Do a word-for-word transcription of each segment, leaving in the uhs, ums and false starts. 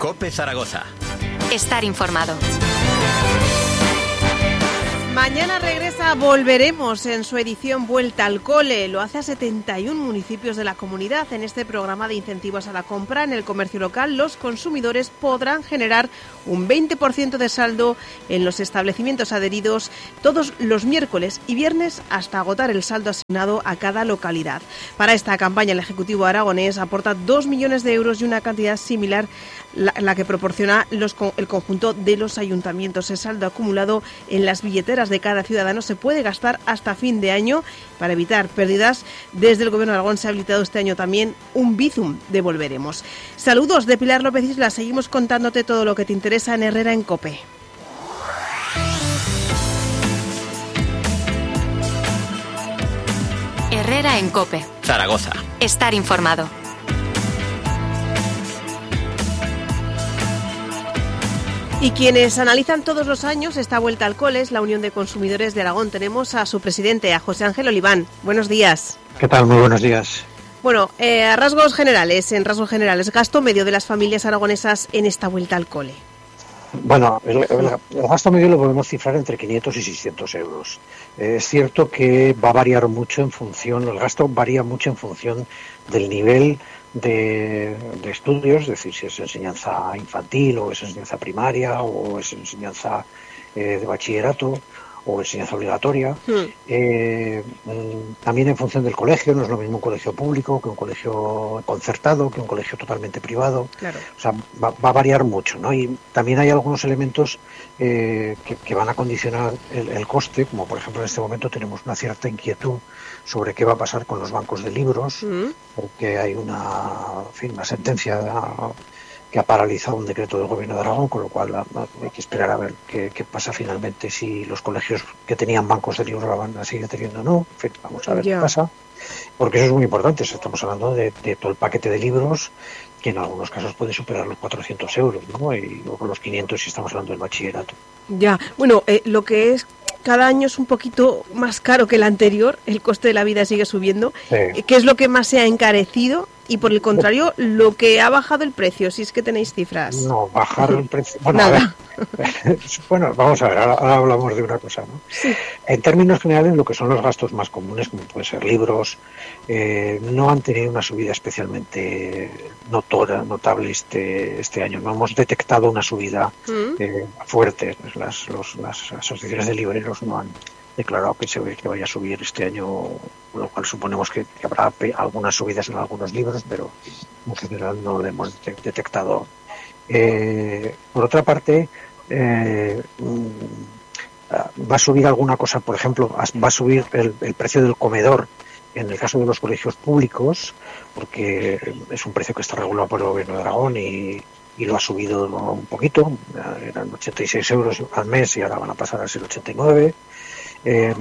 COPE Zaragoza. Estar informado. Mañana regresa Volveremos en su edición Vuelta al Cole. Lo hace a setenta y uno municipios de la comunidad. En este programa de incentivos a la compra en el comercio local, los consumidores podrán generar un veinte por ciento de saldo en los establecimientos adheridos todos los miércoles y viernes hasta agotar el saldo asignado a cada localidad. Para esta campaña, el Ejecutivo aragonés aporta dos millones de euros y una cantidad similar la, la que proporciona los, el conjunto de los ayuntamientos. El saldo acumulado en las billeteras de cada ciudadano se puede gastar hasta fin de año. Para evitar pérdidas, desde el Gobierno de Aragón se ha habilitado este año también un Bizum de Volveremos. Saludos de Pilar López Isla. Seguimos contándote todo lo que te interesa en Herrera en COPE. Herrera en COPE. Zaragoza. Estar informado. Y quienes analizan todos los años esta vuelta al cole es la Unión de Consumidores de Aragón. Tenemos a su presidente, a José Ángel Oliván. Buenos días. ¿Qué tal? Muy buenos días. Bueno, eh, a rasgos generales, en rasgos generales, gasto medio de las familias aragonesas en esta vuelta al cole. Bueno, el, el, el gasto medio lo podemos cifrar entre quinientos y seiscientos euros. Eh, es cierto que va a variar mucho en función, el gasto varía mucho en función del nivel de, de estudios, es decir, si es enseñanza infantil o es enseñanza primaria o es enseñanza eh, de bachillerato o enseñanza obligatoria. Mm. Eh, también en función del colegio, no es lo mismo un colegio público que un colegio concertado, que un colegio totalmente privado. Claro. O sea, va, va a variar mucho, ¿no? Y también hay algunos elementos eh, que, que van a condicionar el, el coste, como por ejemplo en este momento tenemos una cierta inquietud sobre qué va a pasar con los bancos de libros, mm. porque hay una, en fin, una sentencia que ha paralizado un decreto del Gobierno de Aragón, con lo cual hay que esperar a ver qué, qué pasa finalmente, si los colegios que tenían bancos de libros la van a seguir teniendo o no. En fin, vamos a ver yeah. qué pasa, porque eso es muy importante. Estamos hablando de, de todo el paquete de libros, que en algunos casos puede superar los cuatrocientos euros, ¿no? Y luego los quinientos si estamos hablando del bachillerato. Ya, bueno, eh, lo que es cada año es un poquito más caro que el anterior, el coste de la vida sigue subiendo. Sí. ¿Qué es lo que más se ha encarecido? Y por el contrario, lo que ha bajado el precio, si es que tenéis cifras. No, bajar el precio. Bueno, Nada. A ver. Bueno, vamos a ver, ahora, ahora hablamos de una cosa, ¿no? Sí. En términos generales, lo que son los gastos más comunes, como pueden ser libros, eh, no han tenido una subida especialmente notora, notable este este año. No hemos detectado una subida mm. eh, fuerte. Las, los, las asociaciones de libreros no han declarado que se ve que vaya a subir este año, con lo cual suponemos que, que habrá algunas subidas en algunos libros, pero en general no lo hemos detectado. Eh, por otra parte, eh, va a subir alguna cosa, por ejemplo, va a subir el, el precio del comedor en el caso de los colegios públicos, porque es un precio que está regulado por el Gobierno de Aragón y, y lo ha subido un poquito, eran ochenta y seis euros al mes y ahora van a pasar a ser ochenta y nueve. Eh,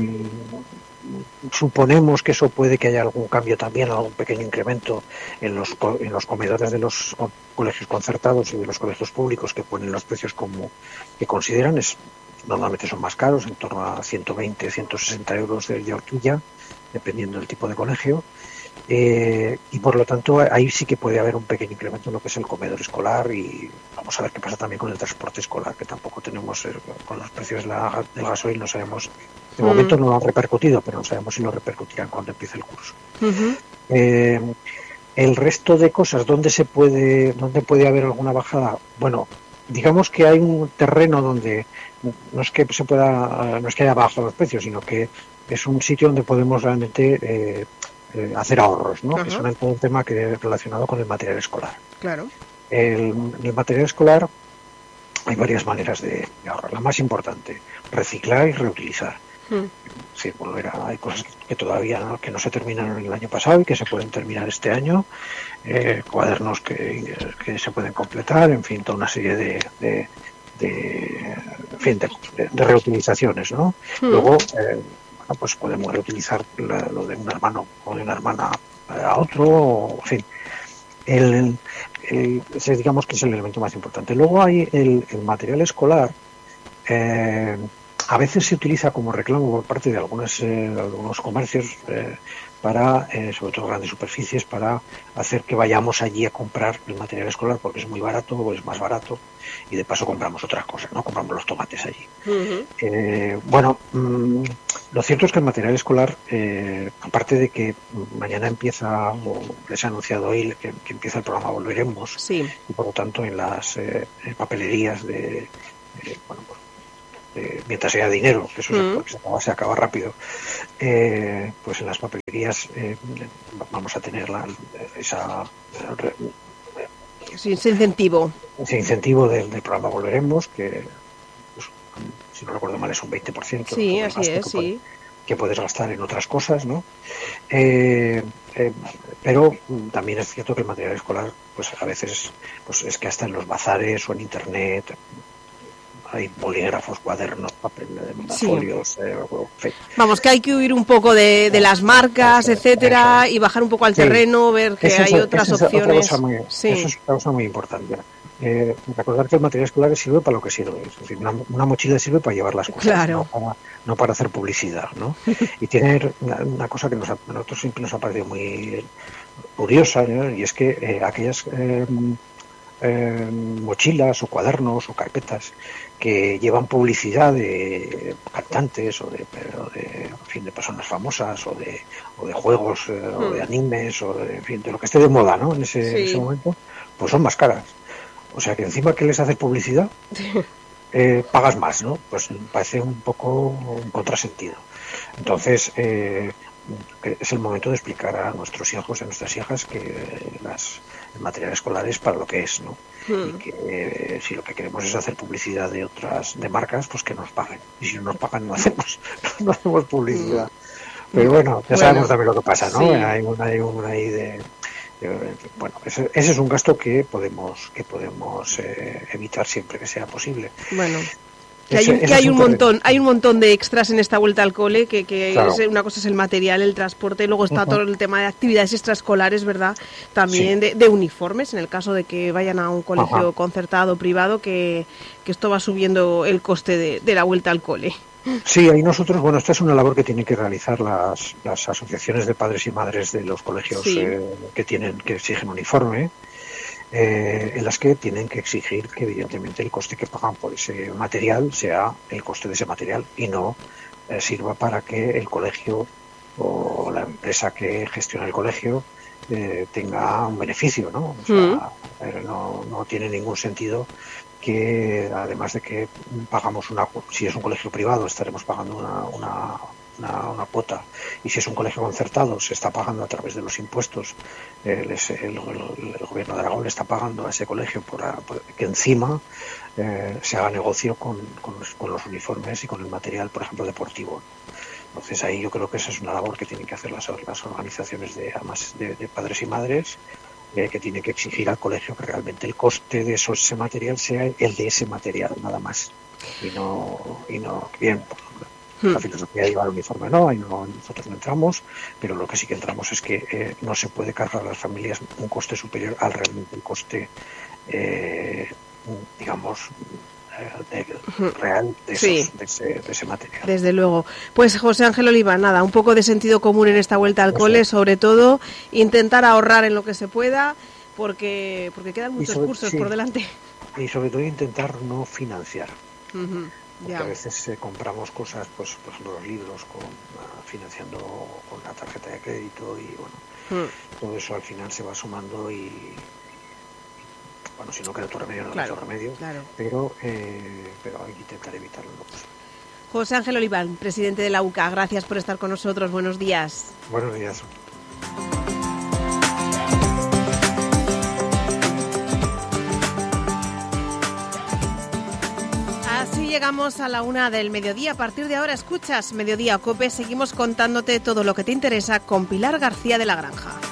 suponemos que eso puede que haya algún cambio también, algún pequeño incremento en los en los comedores de los colegios concertados y de los colegios públicos, que ponen los precios como que consideran. Es, normalmente son más caros, en torno a ciento veinte, ciento sesenta euros de, de horquilla, dependiendo del tipo de colegio. Eh, y por lo tanto ahí sí que puede haber un pequeño incremento en lo que es el comedor escolar, y vamos a ver qué pasa también con el transporte escolar, que tampoco tenemos, eh, con los precios de la, del gasoil no sabemos, de momento no lo han repercutido, pero no sabemos si lo repercutirán cuando empiece el curso. Uh-huh. eh, el resto de cosas, ¿dónde se puede, dónde puede haber alguna bajada? Bueno, digamos que hay un terreno donde no es que se pueda, no es que haya bajado los precios, sino que es un sitio donde podemos realmente eh, eh, hacer ahorros, ¿no? Uh-huh. Que es un tema que es relacionado con el material escolar. Claro. El, el material escolar hay varias maneras de, de ahorrar. La más importante, reciclar y reutilizar. Mm. Sí, volver a, hay cosas que, que todavía no, que no se terminaron el año pasado y que se pueden terminar este año, eh, cuadernos que, que se pueden completar, en fin, toda una serie de, de, de, en fin, de, de reutilizaciones, ¿no? Mm. Luego, eh, bueno, pues podemos reutilizar la, lo de un hermano o de una hermana a otro, o, en fin, el, el, ese digamos que es el elemento más importante. Luego hay el, el material escolar. Eh, a veces se utiliza como reclamo por parte de algunos, eh, algunos comercios, eh, para, eh, sobre todo grandes superficies, para hacer que vayamos allí a comprar el material escolar porque es muy barato o es más barato y de paso compramos otras cosas, ¿no? Compramos los tomates allí. Uh-huh. Eh, bueno, mmm, lo cierto es que el material escolar, eh, aparte de que mañana empieza, o les he anunciado hoy que, que empieza el programa Volveremos, sí. y por lo tanto en las eh, papelerías de, eh, bueno, pues, Eh, mientras haya dinero, que eso mm. se, acaba, se acaba rápido, eh, pues en las papelerías eh, vamos a tener la, esa, sí, ese incentivo ese incentivo del, del programa Volveremos, que pues, si no recuerdo mal es un veinte por ciento sí, así es, que, sí. puede, que puedes gastar en otras cosas, ¿no? Eh, eh, pero también es cierto que el material escolar pues a veces pues es que hasta en los bazares o en internet hay bolígrafos, cuadernos, papel, sí. folios, eh, fe. Vamos, que hay que huir un poco de, de las marcas, eso, etcétera, eso. Y bajar un poco al sí. terreno, ver que eso hay es, otras eso opciones. Es otra cosa muy, sí. Eso es una cosa muy importante. Eh, recordar que el material escolar sirve para lo que sirve. Es decir, una, una mochila sirve para llevar las cosas, claro. no, para, no para hacer publicidad, ¿no? Y tiene una, una cosa que nos ha, a nosotros siempre nos ha parecido muy curiosa, ¿no? Y es que eh, aquellas eh, eh, mochilas o cuadernos o carpetas que llevan publicidad de cantantes o de, o de, en fin, de personas famosas o de, o de juegos eh, hmm. o de animes o de, en fin, de lo que esté de moda, ¿no? En ese, sí. en ese momento, pues son más caras. O sea que encima que les haces publicidad, eh, pagas más, ¿no? Pues parece un poco un contrasentido. Entonces, eh, es el momento de explicar a nuestros hijos y a nuestras hijas que las, el material escolar es para lo que es, ¿no? Hmm. Y que eh, si lo que queremos es hacer publicidad de otras de marcas, pues que nos paguen. Y si no nos pagan, no hacemos no hacemos publicidad. Hmm. Pero bueno, ya bueno, sabemos también lo que pasa, ¿no? Sí. Hay una hay una ahí de, de bueno, ese, ese es un gasto que podemos que podemos eh, evitar siempre que sea posible. Bueno. Que hay un, que hay un montón, hay un montón de extras en esta vuelta al cole, que, que claro. es, una cosa es el material, el transporte, luego está uh-huh. todo el tema de actividades extraescolares, ¿verdad? También sí. de, de uniformes, en el caso de que vayan a un colegio uh-huh. concertado, privado, que, que esto va subiendo el coste de, de la vuelta al cole. Sí, ahí nosotros, bueno, esta es una labor que tienen que realizar las, las asociaciones de padres y madres de los colegios sí. eh, que tienen, que exigen uniforme. Eh, en las que tienen que exigir que evidentemente el coste que pagan por ese material sea el coste de ese material y no eh, sirva para que el colegio o la empresa que gestiona el colegio eh, tenga un beneficio, ¿no? O sea, mm. eh, no, no tiene ningún sentido que además de que pagamos una, si es un colegio privado estaremos pagando una, una Una, una cuota, y si es un colegio concertado se está pagando a través de los impuestos, eh, les, el, el, el gobierno de Aragón le está pagando a ese colegio por, a, por que encima eh, se haga negocio con, con, los, con los uniformes y con el material, por ejemplo, deportivo. Entonces ahí yo creo que esa es una labor que tienen que hacer las, las organizaciones de, además de, de padres y madres, eh, que tienen que exigir al colegio que realmente el coste de eso, ese material sea el de ese material, nada más, y no, y no bien, por ejemplo, la filosofía de llevar uniforme no, ahí no, nosotros no entramos, pero lo que sí que entramos es que eh, no se puede cargar a las familias un coste superior al realmente el coste, eh, digamos, eh, de, real de, esos, sí. de, ese, de ese material. Desde luego. Pues José Ángel Oliva, nada, un poco de sentido común en esta vuelta al Eso. cole, sobre todo intentar ahorrar en lo que se pueda, porque porque quedan muchos sobre, cursos sí. por delante. Y sobre todo intentar no financiar. Uh-huh. Porque ya. a veces eh, compramos cosas, pues por ejemplo los libros, con, uh, financiando con la tarjeta de crédito y bueno, mm. todo eso al final se va sumando y, y bueno, si no queda otro remedio, no queda claro, otro remedio, claro. pero, eh, pero hay que intentar evitarlo lo posible. José Ángel Oliván, presidente de la U C A, gracias por estar con nosotros, buenos días. Buenos días. Llegamos a la una del mediodía. A partir de ahora escuchas Mediodía COPE. Seguimos contándote todo lo que te interesa con Pilar García de la Granja.